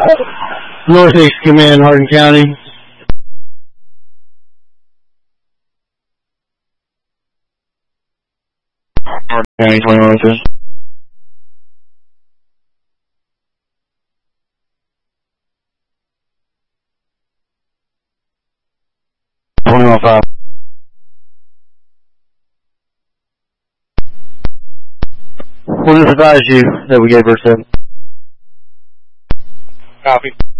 Northeast Command, Hardin County. Hardin County, 2102. We'll just advise you that we gave her 7. Copy.